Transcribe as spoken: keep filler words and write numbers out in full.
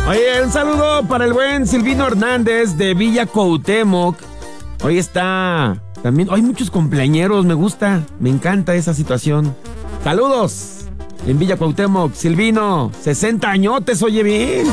Oye, un saludo para el buen Silvino Hernández de Villa Cuauhtémoc. Hoy está también, hay muchos cumpleañeros, me gusta, me encanta esa situación. Saludos en Villa Cuauhtémoc, Silvino, sesenta añotes, oye bien.